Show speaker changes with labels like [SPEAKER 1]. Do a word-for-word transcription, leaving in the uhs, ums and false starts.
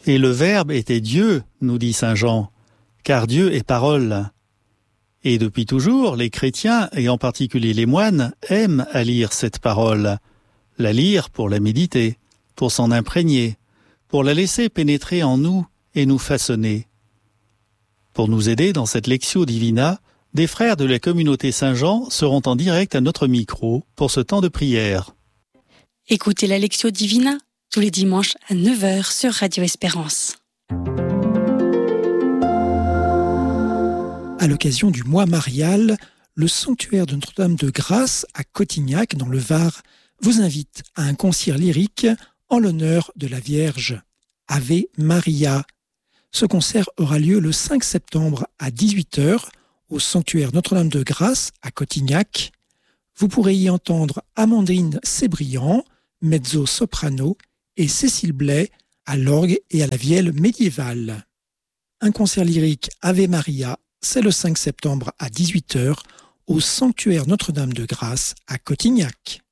[SPEAKER 1] Et le Verbe était Dieu, nous dit saint Jean, car Dieu est parole. Et depuis toujours, les chrétiens, et en particulier les moines, aiment à lire cette parole. La lire pour la méditer, pour s'en imprégner, pour la laisser pénétrer en nous et nous façonner. Pour nous aider dans cette Lectio Divina, des frères de la communauté Saint-Jean seront en direct à notre micro pour ce temps de prière.
[SPEAKER 2] Écoutez la Lectio Divina tous les dimanches à neuf heures sur Radio Espérance.
[SPEAKER 3] À l'occasion du mois marial, le sanctuaire de Notre-Dame de Grâce à Cotignac, dans le Var, vous invite à un concert lyrique en l'honneur de la Vierge. Ave Maria. Ce concert aura lieu le cinq septembre à dix-huit heures au sanctuaire Notre-Dame de Grâce à Cotignac. Vous pourrez y entendre Amandine Sébriand, mezzo-soprano, et Cécile Blais à l'orgue et à la vielle médiévale. Un concert lyrique Ave Maria, c'est le cinq septembre à dix-huit heures au sanctuaire Notre-Dame de Grâce à Cotignac.